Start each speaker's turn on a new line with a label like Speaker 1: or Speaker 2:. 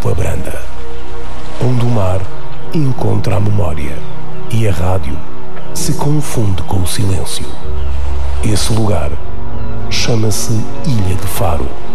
Speaker 1: água branda, onde o mar encontra a memória e a rádio se confunde com o silêncio. Esse lugar chama-se Ilha de Faro.